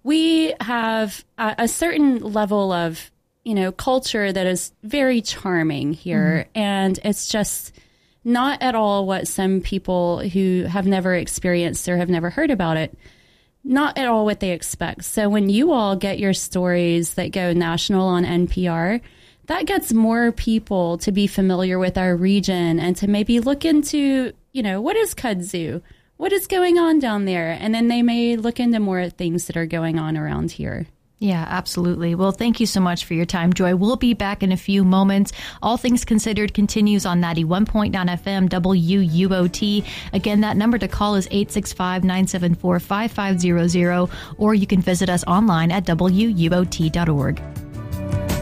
We have a certain level of, culture that is very charming here. And it's just not at all what some people who have never experienced or have never heard about it, not at all what they expect. So when you all get your stories that go national on NPR, that gets more people to be familiar with our region and to maybe look into, what is kudzu? What is going on down there? And then they may look into more things that are going on around here. Yeah, absolutely. Well, thank you so much for your time, Joy. We'll be back in a few moments. All Things Considered continues on 91.9 FM WUOT. Again, that number to call is 865-974-5500, or you can visit us online at WUOT.org.